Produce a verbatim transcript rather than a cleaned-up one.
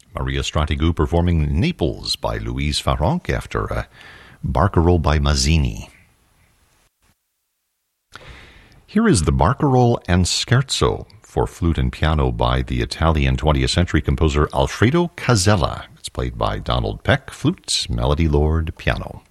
Maria Stratigou performing Naples by Louise Farrenc after a barcarolle by Mazzini. Here is the Barcarolle and Scherzo for flute and piano by the Italian twentieth century composer Alfredo Casella. It's played by Donald Peck, flute, Melody Lord, piano.